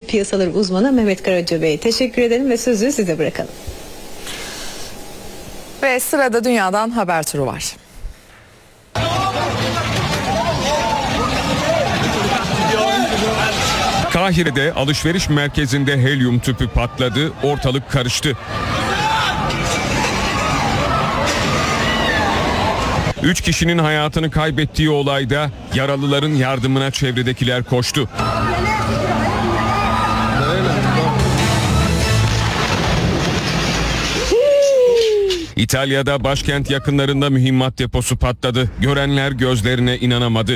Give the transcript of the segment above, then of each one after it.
piyasaları uzmanı Mehmet Karaca Bey'e teşekkür edelim ve sözü size bırakalım. Ve sırada dünyadan haber turu var. Kahire'de alışveriş merkezinde helyum tüpü patladı, ortalık karıştı. 3 kişinin hayatını kaybettiği olayda yaralıların yardımına çevredekiler koştu. İtalya'da başkent yakınlarında mühimmat deposu patladı. Görenler gözlerine inanamadı.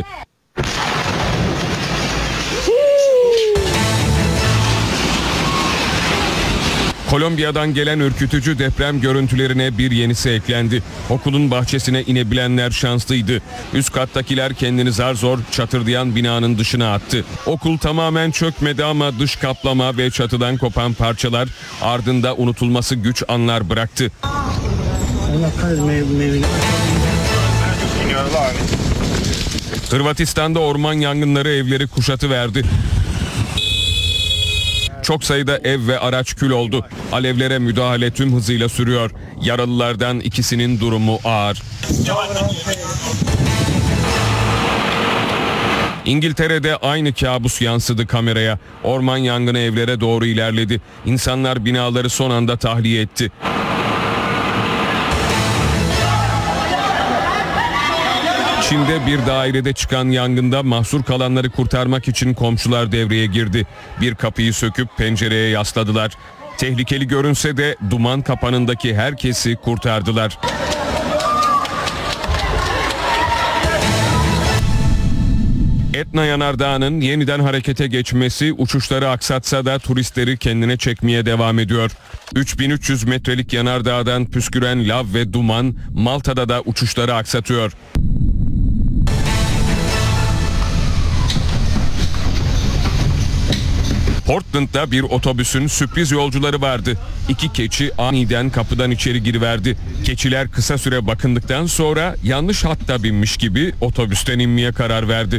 Kolombiya'dan gelen ürkütücü deprem görüntülerine bir yenisi eklendi. Okulun bahçesine inebilenler şanslıydı. Üst kattakiler kendini zar zor çatırdayan binanın dışına attı. Okul tamamen çökmedi ama dış kaplama ve çatıdan kopan parçalar ardında unutulması güç anlar bıraktı. Hırvatistan'da orman yangınları evleri kuşatıverdi. Çok sayıda ev ve araç kül oldu. Alevlere müdahale tüm hızıyla sürüyor. Yaralılardan ikisinin durumu ağır. İngiltere'de aynı kabus yansıdı kameraya. Orman yangını evlere doğru ilerledi. İnsanlar binaları son anda tahliye etti. Çin'de bir dairede çıkan yangında mahsur kalanları kurtarmak için komşular devreye girdi. Bir kapıyı söküp pencereye yasladılar. Tehlikeli görünse de duman kapanındaki herkesi kurtardılar. Etna Yanardağı'nın yeniden harekete geçmesi uçuşları aksatsa da turistleri kendine çekmeye devam ediyor. 3300 metrelik yanardağdan püsküren lav ve duman Malta'da da uçuşları aksatıyor. Portland'da bir otobüsün sürpriz yolcuları vardı. 2 keçi aniden kapıdan içeri giriverdi. Keçiler kısa süre bakındıktan sonra yanlış hatta binmiş gibi otobüsten inmeye karar verdi.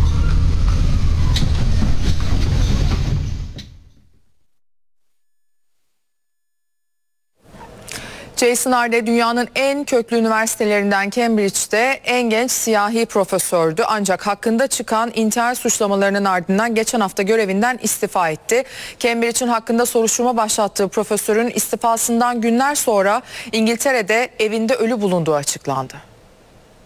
Jason Arde dünyanın en köklü üniversitelerinden Cambridge'de en genç siyahi profesördü. Ancak hakkında çıkan intihar suçlamalarının ardından geçen hafta görevinden istifa etti. Cambridge'in hakkında soruşturma başlattığı profesörün istifasından günler sonra İngiltere'de evinde ölü bulunduğu açıklandı.